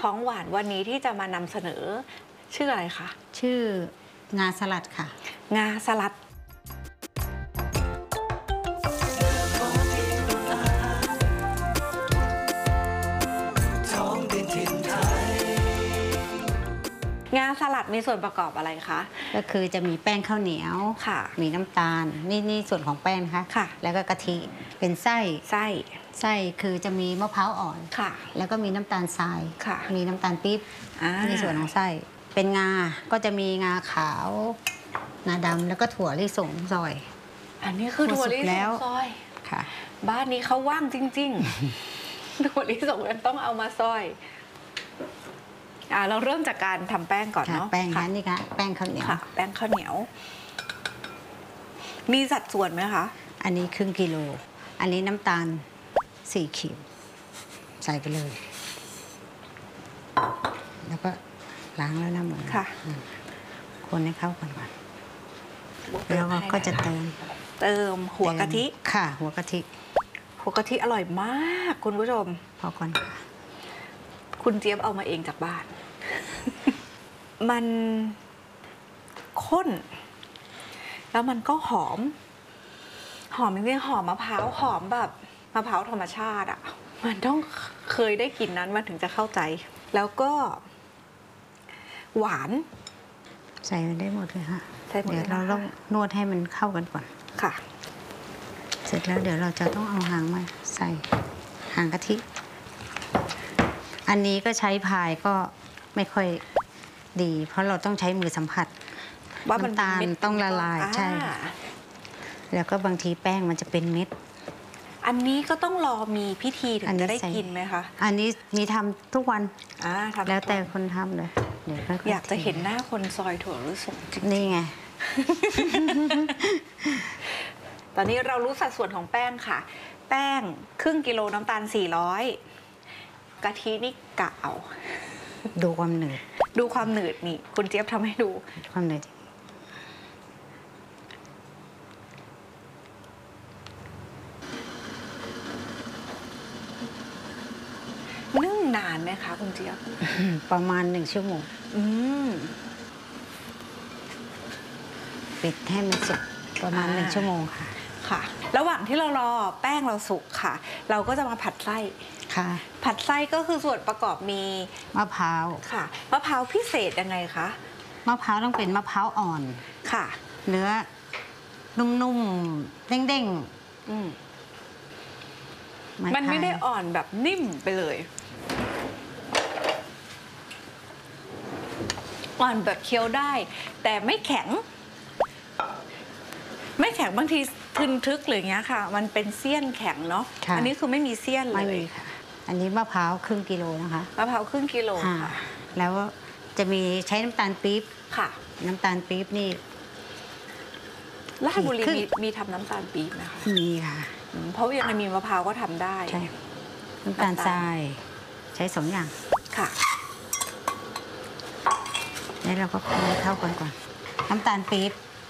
ของหวานวันนี้ที่จะมานำเสนอชื่ออะไรคะชื่องาสลัดค่ะงาสลัดงาสลัดมีส่วนประกอบอะไรคะก็คือจะมีแป้งข้าวเหนียวค่ะมีน้ำตาลนี่ส่วนของแป้งนะคะค่ะแล้วก็กะทิเป็นไส้ไส้คือจะมีมะพร้าวอ่อนค่ะแล้วก็มีน้ำตาลทรายค่ะมีน้ำตาลปี๊บ ในส่วนของไส้เป็นงาก็จะมีงาขาวงาดำแล้วก็ถั่วลิสงซอยอันนี้คือถั่วลิสแล้วงซอยค่ะบ้านนี้เขาว่างจริงๆ ถั่วลิสงกันต้องเอามาซอยเราเริ่มจากการทำแป้งก่อนเนาะแป้งนั้นนี่ค่ะแป้งข้าวเหนียวค่ะ แป้งข้าวเหนียว มีสัดส่วนไหมคะอันนี้ครึ่งกิโลอันนี้น้ำตาล4 ขีดใส่ไปเลย แล้วก็ล้างแล้วน้ำมือค่ะคนให้เข้ากันก่อนแล้วก็จะเติมหัวกะทิค่ะ หัวกะทิหัวกะทิอร่อยมากคุณผู้ชมพอก่อนค่ะคุณเจี๊ยบเอามาเองจากบ้าน มันข้น แล้วมันก็หอม หอมจริงๆหอมมะพร้าวหอมแบบมะพร้าวธรรมชาติอ่ะ มันต้องเคยได้กลิ่นนั้นมันถึงจะเข้าใจ แล้วก็ หวานใส่ได้หมดเลยค่ะใส่หมดเลยเดี๋ยวเราต้องนวดให้มันเข้ากันก่อนค่ะเสร็จแล้วเดี๋ยวเราจะต้องเอาหางมาใส่หางกะทิ อันนี้ก็ใช้พายก็ไม่ค่อยดี เพราะเราต้องใช้มือสัมผัสว่ามันน้ำตาลเม็ดต้องละลายใช่ แล้วก็บางทีแป้งมันจะเป็นเม็ดอันนี้ก็ต้องรอมีพิธีถึงจะได้ใส่กินไหมคะอันนี้มีทำทุกวันทำแล้วแต่คนทำเลยเดี๋ยวค่อยๆอยากจะเห็นหน้าคนซอยถั่วลิสงจริงนี่ไงตอนนี้เรารู้สัดส่วนของแป้งค่ะ แป้งครึ่งกิโลน้ำตาล400กะทินี่กะเอาดูความหนืดดูความหนืดนี่คุณเจี๊ยบทำให้ดูความหนืดนึ่งนานไหมคะคุณเจี๊ยบประมาณ1 ชั่วโมงอืมปิดให้มันสุกประมาณ1 ชั่วโมงค่ะค่ะ ระหว่างที่เรารอแป้งเราสุกค่ะ เราก็จะมาผัดไส้ค่ะผัดไส้ก็คือส่วนประกอบมีมะพร้าวค่ะมะพร้าวพิเศษยังไงคะมะพร้าวต้องเป็นมะพร้าวอ่อนค่ะเนื้อนุ่มๆเด้งอืมๆมันไม่ได้อ่อนแบบนิ่มไปเลย อ่อนแบบเคี้ยวได้ แต่ไม่แข็ง ไม่แข็งบางทีทึนทึกหรืออย่างเงี้ยค่ะ มันเป็นเสี้ยนแข็งเนาะ อันี้คือไม่มีเสี้ยนเลไม่ยมีค่ะ อันนี้มะพร้าวครึ่งกิโลนะคะมะพร้าวครึ่งกิโลค่ะค่ะแล้วจะมีใช้น้ำตาลปี๊บค่ะน้ำตาลปี๊บนี่ราชบุรีครึ่งมีทำน้ำตาลปี๊บนะคะมีค่ะเพราะยังไงมีมะพร้าวก็ทำได้ใช่ น้ำตาลทราย ใช้2 อย่างค่ะแล้วเราก็คนให้เข้ากันก่อน น้ำตาลปี๊บ